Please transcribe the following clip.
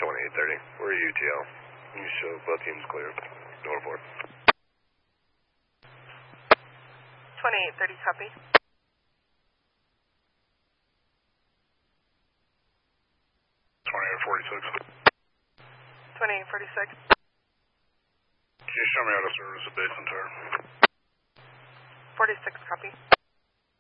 2830. Where are you, TL? You show both teams clear. Door 4. 2830, copy. 2846. 2846. Can you show me how to service a base and tower? 46, copy.